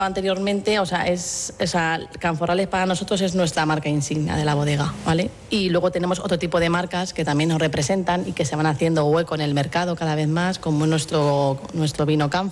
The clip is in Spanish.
Anteriormente, Canforrales para nosotros es nuestra marca insignia de la bodega, ¿vale? Y luego tenemos otro tipo de marcas que también nos representan y que se van haciendo hueco en el mercado cada vez más, como nuestro vino Canfor.